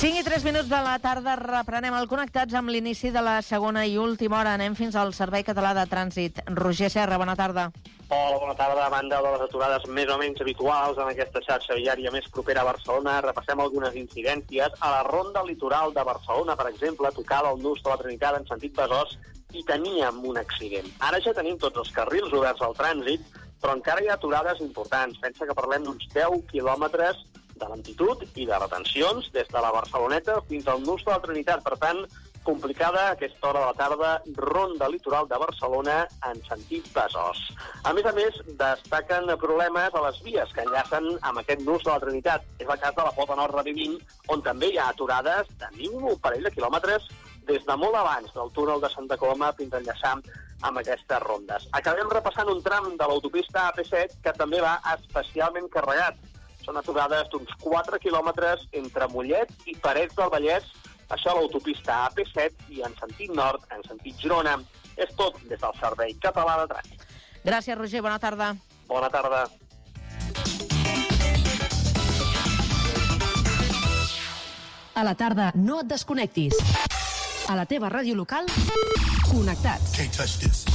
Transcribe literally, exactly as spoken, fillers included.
cinc i tres minuts de la tarda, reprenem el Connectats amb l'inici de la segona i última hora. Anem fins al Servei Català de Trànsit. Roger Serra, bona tarda. Hola, bona tarda. A banda de les aturades més o menys habituals en aquesta xarxa viària més propera a Barcelona, repassem algunes incidències. A la ronda litoral de Barcelona, per exemple, tocava el nus de la Trinitat en sentit Besòs i teníem un accident. Ara ja tenim tots els carrils oberts al trànsit, però encara hi ha aturades importants. Pensa que parlem d'uns deu quilòmetres de lentitud i de retencions des de la Barceloneta fins al nus de la Trinitat. Per tant, complicada a aquesta hora de la tarda, ronda litoral de Barcelona en sentit Besòs. A més a més, destaquen problemes a les vies que enllacen amb aquest nus de la Trinitat. És el cas de la Pota Nord R vint, on també hi ha aturades de mínim un parell de quilòmetres des de molt abans del túnel de Santa Coloma fins a enllaçar amb aquestes rondes. Acabem repassant un tram de l'autopista A P set que també va especialment carregat. Són aturades d'uns quatre quilòmetres entre Mollet i Parets del Vallès, això a l'autopista A P set i en sentit nord, en sentit Girona. És tot des del Servei Català de Trànsit. Gràcies, Roger. Bona tarda. Bona tarda. A la tarda no et desconnectis. A la teva ràdio local, Connectats. Can't touch this.